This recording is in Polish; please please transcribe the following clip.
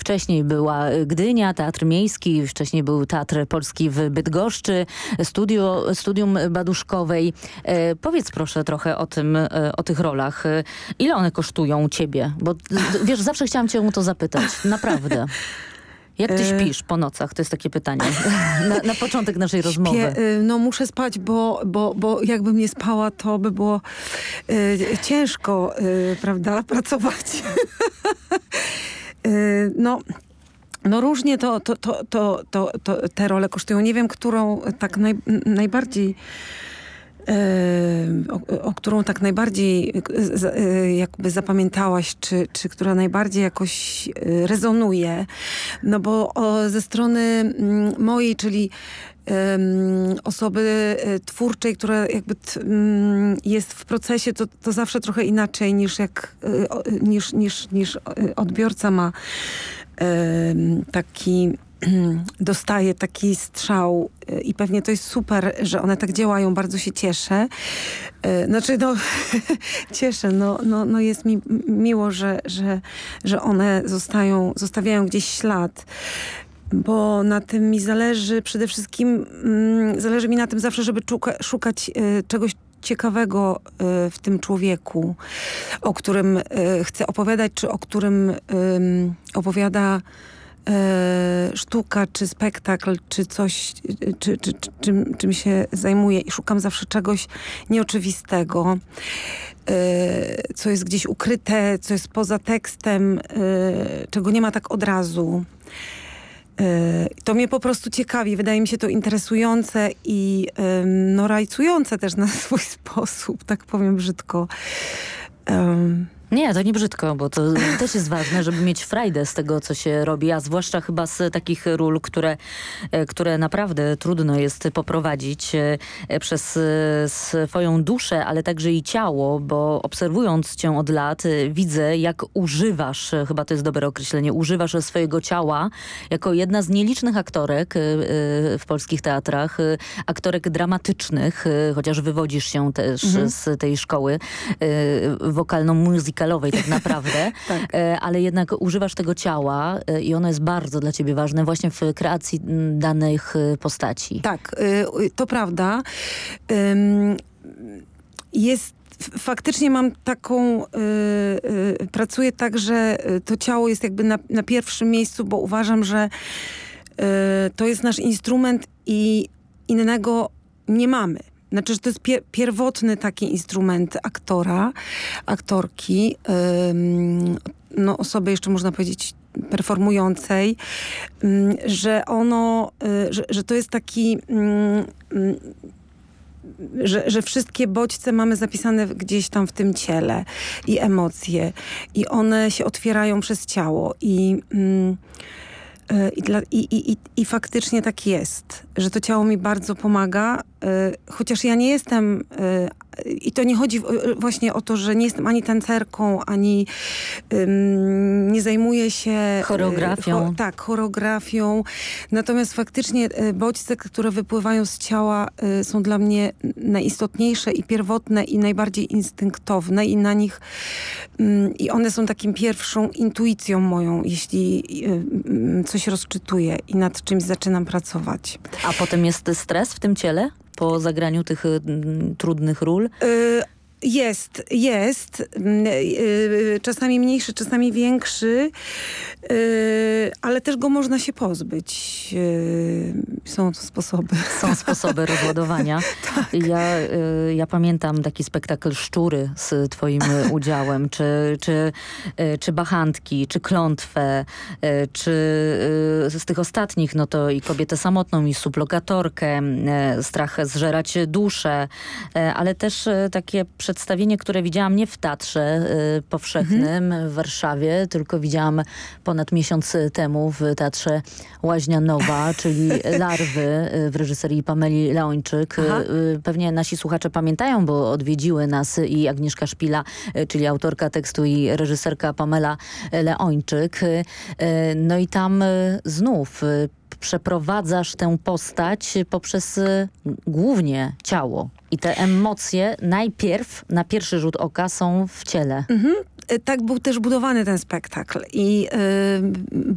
Wcześniej była Gdynia, Teatr Miejski, wcześniej był Teatr Polski w Bydgoszczy, Studium Baduszkowej. Powiedz proszę trochę o tych rolach. Ile one kosztują ciebie? Bo wiesz, zawsze chciałam cię o to zapytać. Naprawdę. Jak ty śpisz po nocach? To jest takie pytanie na początek naszej rozmowy. No muszę spać, bo jakbym nie spała, to by było ciężko, prawda, pracować. No różnie te role kosztują. Nie wiem, którą tak najbardziej... o którą tak najbardziej jakby zapamiętałaś, czy która najbardziej jakoś rezonuje. No bo ze strony mojej, czyli osoby twórczej, która jakby jest w procesie, to zawsze trochę inaczej niż odbiorca ma taki... dostaje taki strzał i pewnie to jest super, że one tak działają. Bardzo się cieszę. Cieszę. Jest mi miło, że one zostawiają gdzieś ślad. Bo na tym mi zależy przede wszystkim, zależy mi na tym zawsze, żeby szukać czegoś ciekawego w tym człowieku, o którym chcę opowiadać, czy o którym opowiada sztuka, czy spektakl, czy coś, czym się zajmuję, i szukam zawsze czegoś nieoczywistego, co jest gdzieś ukryte, co jest poza tekstem, czego nie ma tak od razu. To mnie po prostu ciekawi, wydaje mi się to interesujące i rajcujące też na swój sposób, tak powiem brzydko. Nie, to nie brzydko, bo to też jest ważne, żeby mieć frajdę z tego, co się robi, a zwłaszcza chyba z takich ról, które naprawdę trudno jest poprowadzić przez swoją duszę, ale także i ciało, bo obserwując cię od lat, widzę, jak używasz, chyba to jest dobre określenie, używasz swojego ciała jako jedna z nielicznych aktorek w polskich teatrach, aktorek dramatycznych, chociaż wywodzisz się też z tej szkoły wokalno-muzykalowej tak naprawdę, tak. Ale jednak używasz tego ciała i ono jest bardzo dla ciebie ważne właśnie w kreacji danych postaci. Tak, to prawda. Faktycznie mam taką, pracuję tak, że to ciało jest jakby na pierwszym miejscu, bo uważam, że to jest nasz instrument i innego nie mamy. Znaczy, że to jest pierwotny taki instrument aktorki, osoby jeszcze można powiedzieć performującej, że że to jest taki, że wszystkie bodźce mamy zapisane gdzieś tam w tym ciele i emocje i one się otwierają przez ciało i faktycznie tak jest, że to ciało mi bardzo pomaga, chociaż ja nie jestem, i to nie chodzi właśnie o to, że nie jestem ani tancerką, ani nie zajmuję się choreografią. Choreografią. Natomiast faktycznie bodźce, które wypływają z ciała, są dla mnie najistotniejsze i pierwotne i najbardziej instynktowne i na nich i one są takim pierwszą intuicją moją, jeśli coś rozczytuję i nad czymś zaczynam pracować. A potem jest stres w tym ciele? Po zagraniu tych trudnych ról? Jest. Czasami mniejszy, czasami większy, ale też go można się pozbyć. Są to sposoby. Są sposoby rozładowania. Tak. Ja pamiętam taki spektakl Szczury z twoim udziałem, czy Bachantki, czy Klątwę, czy z tych ostatnich, no to i Kobietę samotną, i Suplokatorkę, Strach zżerać duszę, ale też takie przedstawienie, które widziałam nie w Teatrze Powszechnym w Warszawie, tylko widziałam ponad miesiąc temu w Teatrze Łaźnia Nowa, czyli Larwy w reżyserii Pameli Leończyk. Pewnie nasi słuchacze pamiętają, bo odwiedziły nas i Agnieszka Szpila, czyli autorka tekstu, i reżyserka Pamela Leończyk. No i tam znów przeprowadzasz tę postać poprzez głównie ciało. I te emocje najpierw, na pierwszy rzut oka, są w ciele. Tak był też budowany ten spektakl i